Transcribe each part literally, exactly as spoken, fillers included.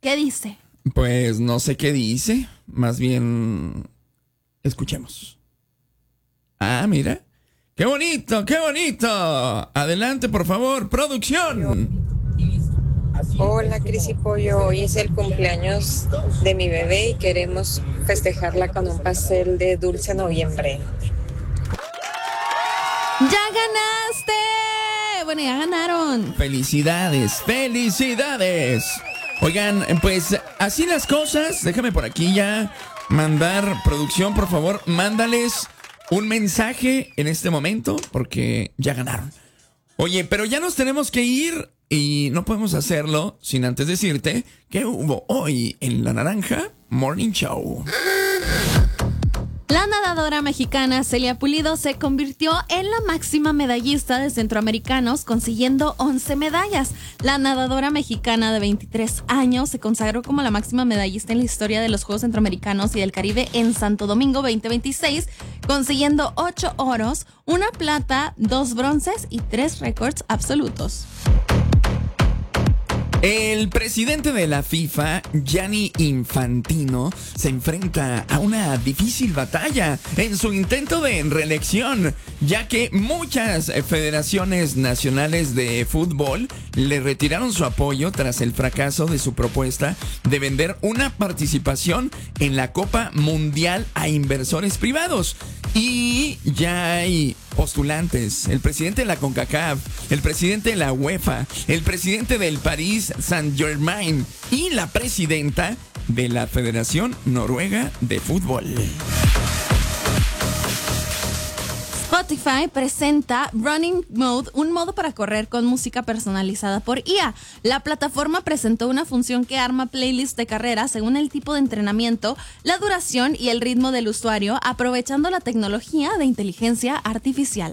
¿Qué dice? Pues no sé qué dice. Más bien, escuchemos. Ah, mira. ¡Qué bonito, qué bonito! Adelante, por favor, producción. Hola, Cris y Pollo. Hoy es el cumpleaños de mi bebé y queremos festejarla con un pastel de dulce noviembre. ¡Ya ganaste! Bueno, ya ganaron. Felicidades, felicidades. Oigan, pues así las cosas. Déjame por aquí ya mandar, producción, por favor, mándales un mensaje en este momento porque ya ganaron. Oye, pero ya nos tenemos que ir y no podemos hacerlo sin antes decirte que hubo hoy en La Naranja Morning Show. La nadadora mexicana Celia Pulido se convirtió en la máxima medallista de centroamericanos, consiguiendo once medallas. La nadadora mexicana de veintitrés años se consagró como la máxima medallista en la historia de los Juegos Centroamericanos y del Caribe en Santo Domingo veinte veintiséis, consiguiendo ocho oros, una plata, dos bronces y tres récords absolutos. El presidente de la FIFA, Gianni Infantino, se enfrenta a una difícil batalla en su intento de reelección, ya que muchas federaciones nacionales de fútbol le retiraron su apoyo tras el fracaso de su propuesta de vender una participación en la Copa Mundial a inversores privados. Y ya hay postulantes: el presidente de la CONCACAF, el presidente de la UEFA, el presidente del Paris Saint-Germain y la presidenta de la Federación Noruega de Fútbol. Spotify presenta Running Mode, un modo para correr con música personalizada por I A. La plataforma presentó una función que arma playlists de carrera según el tipo de entrenamiento, la duración y el ritmo del usuario, aprovechando la tecnología de inteligencia artificial.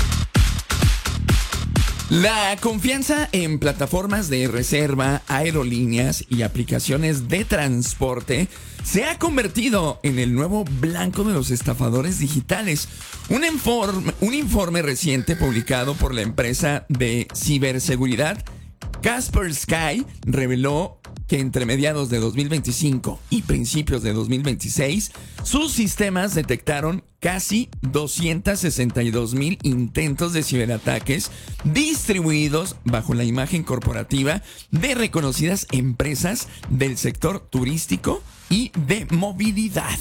La confianza en plataformas de reserva, aerolíneas y aplicaciones de transporte se ha convertido en el nuevo blanco de los estafadores digitales. Un informe, un informe reciente publicado por la empresa de ciberseguridad Kaspersky reveló que entre mediados de dos mil veinticinco y principios de dos mil veintiséis, sus sistemas detectaron casi doscientos sesenta y dos mil intentos de ciberataques distribuidos bajo la imagen corporativa de reconocidas empresas del sector turístico y de movilidad.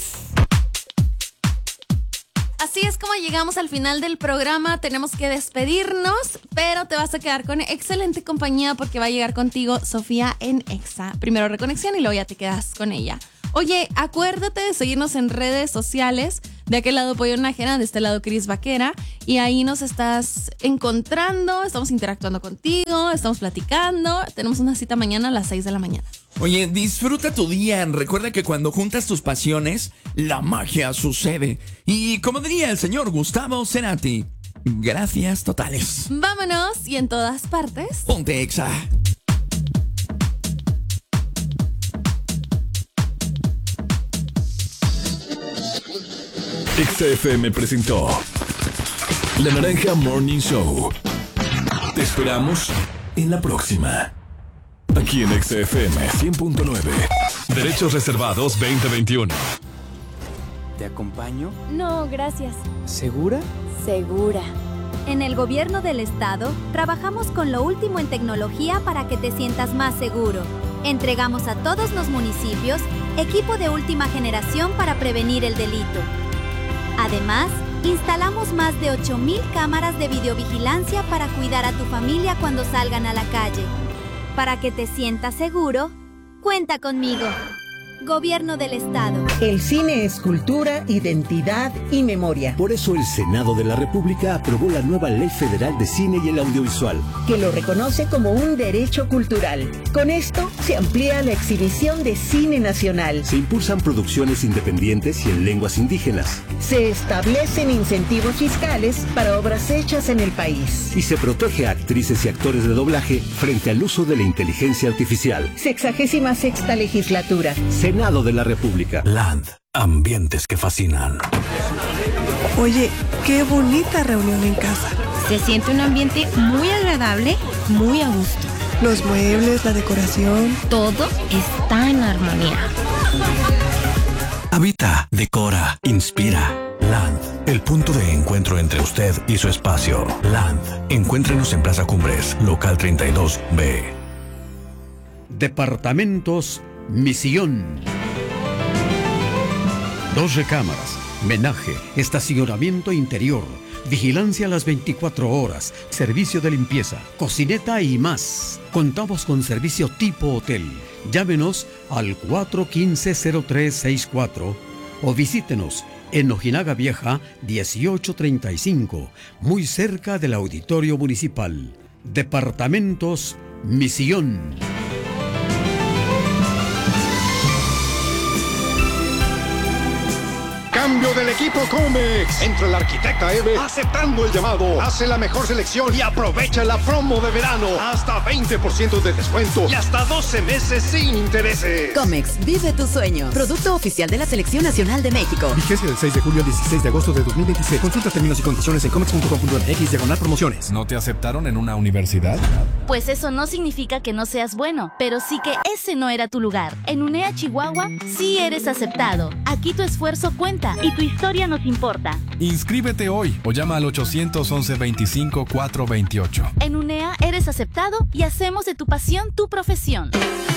Así es como llegamos al final del programa. Tenemos que despedirnos, pero te vas a quedar con excelente compañía porque va a llegar contigo Sofía en Exa. Primero Reconexión y luego ya te quedas con ella. Oye, acuérdate de seguirnos en redes sociales. De aquel lado Pollo Nájera, de este lado Cris Vaquera. Y ahí nos estás encontrando, estamos interactuando contigo, estamos platicando. Tenemos una cita mañana a las seis de la mañana. Oye, disfruta tu día. Recuerda que cuando juntas tus pasiones, la magia sucede. Y como diría el señor Gustavo Cerati, gracias totales. Vámonos y en todas partes. Ponte Exa. Exa F M presentó La Naranja Morning Show. Te esperamos en la próxima. Aquí en Exa F M cien punto nueve. Derechos reservados veinte veintiuno. ¿Te acompaño? No, gracias. ¿Segura? Segura. En el gobierno del estado, trabajamos con lo último en tecnología para que te sientas más seguro. Entregamos a todos los municipios equipo de última generación para prevenir el delito. Además, instalamos más de ocho mil cámaras de videovigilancia para cuidar a tu familia cuando salgan a la calle. Para que te sientas seguro, cuenta conmigo. Gobierno del Estado. El cine es cultura, identidad y memoria. Por eso el Senado de la República aprobó la nueva Ley Federal de Cine y el Audiovisual, que lo reconoce como un derecho cultural. Con esto se amplía la exhibición de cine nacional. Se impulsan producciones independientes y en lenguas indígenas. Se establecen incentivos fiscales para obras hechas en el país. Y se protege a actrices y actores de doblaje frente al uso de la inteligencia artificial. Sexagésima sexta legislatura. Senado de la República. Land. Ambientes que fascinan. Oye, qué bonita reunión en casa. Se siente un ambiente muy agradable, muy a gusto. Los muebles, la decoración. Todo está en armonía. Habita, decora, inspira. Land, el punto de encuentro entre usted y su espacio. Land. Encuéntrenos en Plaza Cumbres, local treinta y dos B. Departamentos Misión. Dos recámaras, menaje, estacionamiento interior, vigilancia a las veinticuatro horas, servicio de limpieza, cocineta y más. Contamos con servicio tipo hotel. Llámenos al cuatro uno cinco, cero tres seis cuatro o visítenos en Ojinaga Vieja dieciocho treinta y cinco, muy cerca del Auditorio Municipal. Departamentos Misión. Cambio del equipo Comex. Entra la arquitecta Eve aceptando el llamado. Hace la mejor selección y aprovecha la promo de verano. Hasta veinte por ciento de descuento y hasta doce meses sin intereses. Comex, vive tu sueño. Producto oficial de la Selección Nacional de México. Vigencia del seis de julio al dieciséis de agosto de dos mil veintiséis. Consulta términos y condiciones en comex punto com punto m x diagonal promociones. ¿No te aceptaron en una universidad? Pues eso no significa que no seas bueno, pero sí que ese no era tu lugar. En UNEA Chihuahua sí eres aceptado. Aquí tu esfuerzo cuenta y tu historia nos importa. Inscríbete hoy o llama al ochocientos once veinticinco cuatrocientos veintiocho. En UNEA eres aceptado y hacemos de tu pasión tu profesión.